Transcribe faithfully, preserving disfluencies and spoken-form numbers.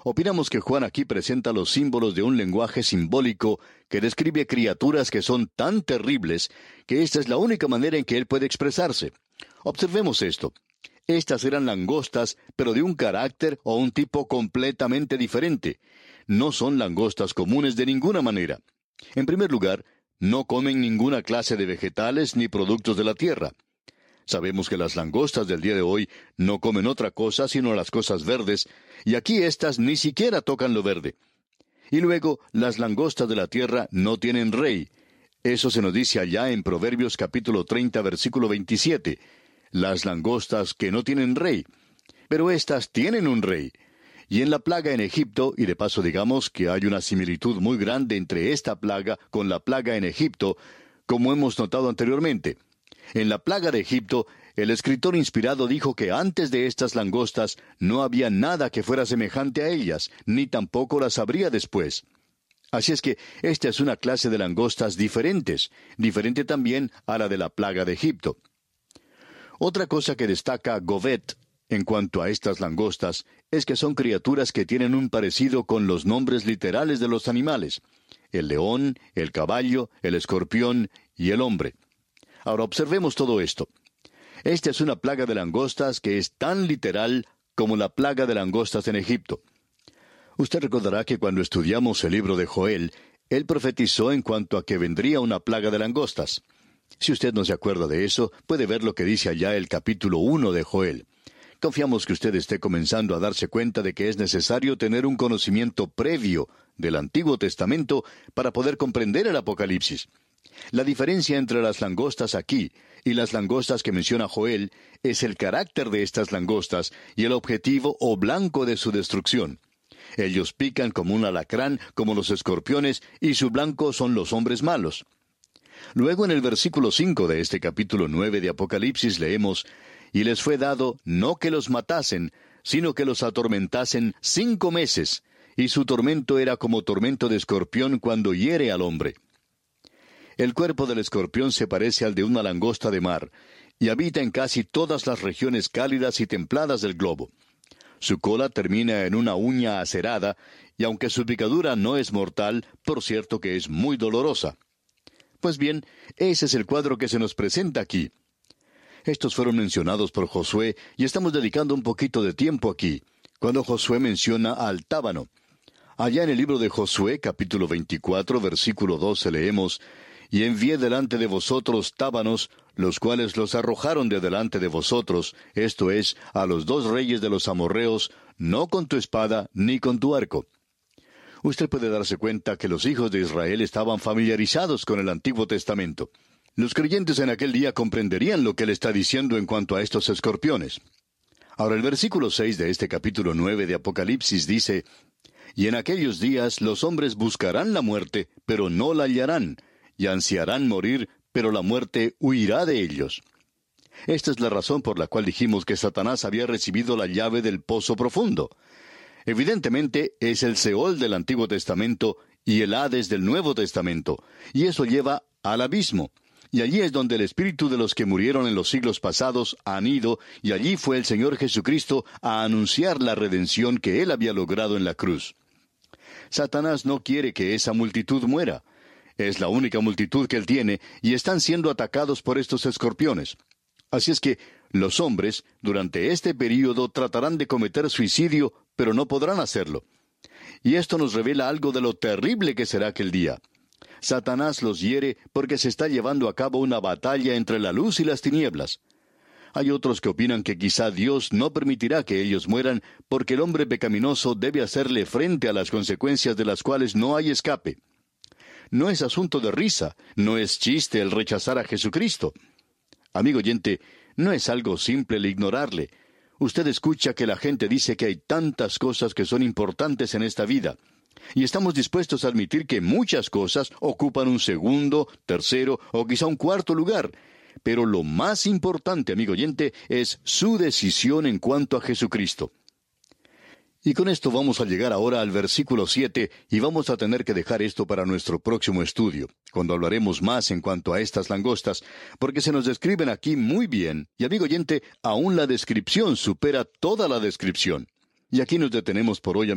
Opinamos que Juan aquí presenta los símbolos de un lenguaje simbólico que describe criaturas que son tan terribles que esta es la única manera en que él puede expresarse. Observemos esto. Estas eran langostas, pero de un carácter o un tipo completamente diferente. No son langostas comunes de ninguna manera. En primer lugar, no comen ninguna clase de vegetales ni productos de la tierra. Sabemos que las langostas del día de hoy no comen otra cosa sino las cosas verdes, y aquí éstas ni siquiera tocan lo verde. Y luego, las langostas de la tierra no tienen rey. Eso se nos dice allá en Proverbios capítulo treinta, versículo veintisiete. Las langostas que no tienen rey. Pero éstas tienen un rey. Y en la plaga en Egipto, y de paso digamos que hay una similitud muy grande entre esta plaga con la plaga en Egipto, como hemos notado anteriormente. En la plaga de Egipto, el escritor inspirado dijo que antes de estas langostas no había nada que fuera semejante a ellas, ni tampoco las habría después. Así es que esta es una clase de langostas diferentes, diferente también a la de la plaga de Egipto. Otra cosa que destaca Govet en cuanto a estas langostas es que son criaturas que tienen un parecido con los nombres literales de los animales: el león, el caballo, el escorpión y el hombre. Ahora observemos todo esto. Esta es una plaga de langostas que es tan literal como la plaga de langostas en Egipto. Usted recordará que cuando estudiamos el libro de Joel, él profetizó en cuanto a que vendría una plaga de langostas. Si usted no se acuerda de eso, puede ver lo que dice allá el capítulo uno de Joel. Confiamos que usted esté comenzando a darse cuenta de que es necesario tener un conocimiento previo del Antiguo Testamento para poder comprender el Apocalipsis. La diferencia entre las langostas aquí y las langostas que menciona Joel es el carácter de estas langostas y el objetivo o blanco de su destrucción. Ellos pican como un alacrán, como los escorpiones, y su blanco son los hombres malos. Luego en el versículo cinco de este capítulo nueve de Apocalipsis leemos: «Y les fue dado no que los matasen, sino que los atormentasen cinco meses, y su tormento era como tormento de escorpión cuando hiere al hombre». El cuerpo del escorpión se parece al de una langosta de mar, y habita en casi todas las regiones cálidas y templadas del globo. Su cola termina en una uña acerada, y aunque su picadura no es mortal, por cierto que es muy dolorosa. Pues bien, ese es el cuadro que se nos presenta aquí. Estos fueron mencionados por Josué, y estamos dedicando un poquito de tiempo aquí, cuando Josué menciona al tábano. Allá en el libro de Josué, capítulo veinticuatro, versículo doce, leemos: «Y envié delante de vosotros tábanos, los cuales los arrojaron de delante de vosotros, esto es, a los dos reyes de los amorreos, no con tu espada ni con tu arco». Usted puede darse cuenta que los hijos de Israel estaban familiarizados con el Antiguo Testamento. Los creyentes en aquel día comprenderían lo que él está diciendo en cuanto a estos escorpiones. Ahora el versículo seis de este capítulo nueve de Apocalipsis dice: «Y en aquellos días los hombres buscarán la muerte, pero no la hallarán, y ansiarán morir, pero la muerte huirá de ellos». Esta es la razón por la cual dijimos que Satanás había recibido la llave del pozo profundo. Evidentemente es el Seol del Antiguo Testamento y el Hades del Nuevo Testamento, y eso lleva al abismo. Y allí es donde el espíritu de los que murieron en los siglos pasados han ido, y allí fue el Señor Jesucristo a anunciar la redención que Él había logrado en la cruz. Satanás no quiere que esa multitud muera. Es la única multitud que Él tiene, y están siendo atacados por estos escorpiones. Así es que los hombres, durante este período, tratarán de cometer suicidio, pero no podrán hacerlo. Y esto nos revela algo de lo terrible que será aquel día. Satanás los hiere porque se está llevando a cabo una batalla entre la luz y las tinieblas. Hay otros que opinan que quizá Dios no permitirá que ellos mueran porque el hombre pecaminoso debe hacerle frente a las consecuencias de las cuales no hay escape. No es asunto de risa, no es chiste el rechazar a Jesucristo. Amigo oyente, no es algo simple el ignorarle. Usted escucha que la gente dice que hay tantas cosas que son importantes en esta vida. Y estamos dispuestos a admitir que muchas cosas ocupan un segundo, tercero o quizá un cuarto lugar. Pero lo más importante, amigo oyente, es su decisión en cuanto a Jesucristo. Y con esto vamos a llegar ahora al versículo siete, y vamos a tener que dejar esto para nuestro próximo estudio, cuando hablaremos más en cuanto a estas langostas, porque se nos describen aquí muy bien, y amigo oyente, aún la descripción supera toda la descripción. Y aquí nos detenemos por hoy,